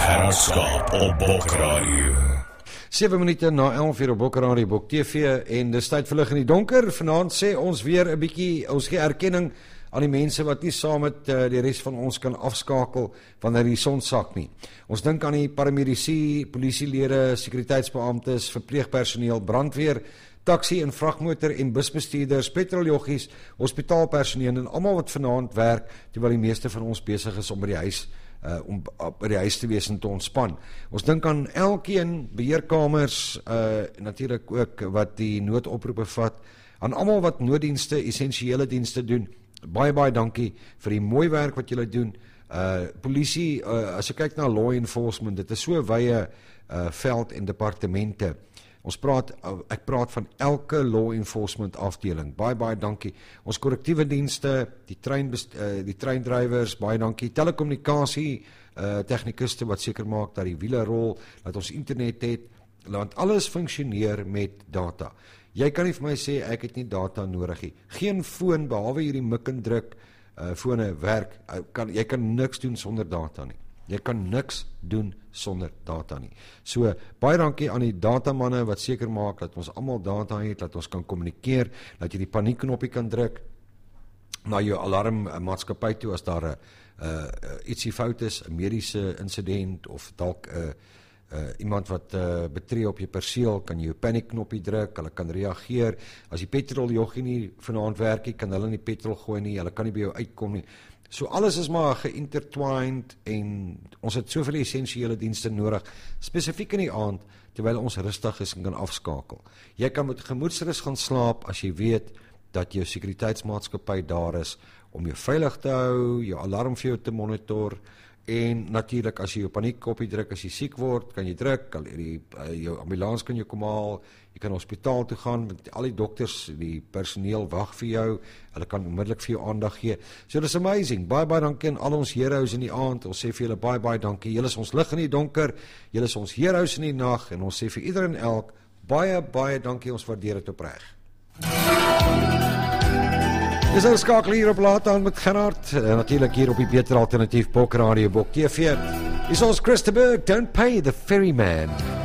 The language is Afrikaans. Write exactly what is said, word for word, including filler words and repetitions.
Gerard Skaap op Bokradio. sewe minute na elf uur op Bokradio, Bok T V, en dis tyd vir lig in die donker. Vanaand sê ons weer 'n bietjie, ons gee erkenning aan die mense wat nie saam met uh, die res van ons kan afskakel wanneer die son sak nie. Ons dink aan die paramedici, polisielede, sekuriteitsbeamptes, verpleegpersoneel, brandweer, taxi en vragmotor en busbestuurders, petroljoggies, hospitaalpersoneel en almal wat vanaand werk, terwyl die meeste van ons besig is om by die huis Uh, om by die huis te wees en te ontspan. Ons dink aan elkeen, beheerkamers, uh, natuurlik ook wat die noodoproepe vat, aan almal wat nooddienste, essensiële dienste doen. Baie, baie dankie vir die mooi werk wat julle doen. Uh, polisie, uh, as jy kyk na law enforcement, dit is so wye uh, veld en departemente. Ons praat, ek praat van elke law enforcement afdeling. Baie, baie dankie. Ons korrektiewe dienste, die trein, uh, die treindrywers, baie dankie. Telekommunikasie, uh, technikuste wat seker maak dat die wiele rol, dat ons internet het, want alles funksioneer met data. Jy kan nie vir my sê, ek het nie data nodig nie. Geen foon, behalwe hierdie mik en druk, uh, fone werk, uh, kan, jy kan niks doen sonder data nie. Jy kan niks doen sonder data nie. So, baie dankie aan die datamanne wat seker maak dat ons almal data het, dat ons kan kommunikeer, dat jy die paniekknopie kan druk na jou alarmmaatskappy toe as daar 'n uh, ietsie fout is, 'n mediese insident of dalk 'n uh, uh, iemand wat uh, betree op jou perseel, kan jy jou paniekknopie druk, hulle kan reageer. As die petroljoggie nie vanaand werk nie, kan hulle nie petrol gooi nie, hulle kan nie by jou uitkom nie. So alles is maar geïntertwined en ons het soveel essensiële dienste nodig, spesifiek in die aand, terwyl ons rustig is en kan afskakel. Jy kan met gemoedsrus gaan slaap as jy weet dat jou sekuriteitsmaatskappy daar is om jou veilig te hou, jou alarm vir jou te monitor, en natuurlik as jy jou paniekknopie druk, as jy siek word, kan jy druk, die, jou ambulans kan jou kom haal, jy kan hospitaal toe gaan, want al die dokters, die personeel wag vir jou, hulle kan onmiddellik vir jou aandag gee. So dit is amazing, baie baie dankie aan al ons heroes in die aand, ons sê vir julle baie baie dankie, julle is ons lig in die donker, julle is ons heroes in die nag, en ons sê vir ieder en elk, baie baie dankie, ons waardeer dit opreg. Dis ons skakel hier op Laat aan met Gerard, en natuurlijk hier op die beter alternatief Bokradio, Bok T V. Is ons Chris de Burgh, Don't Pay the Ferryman.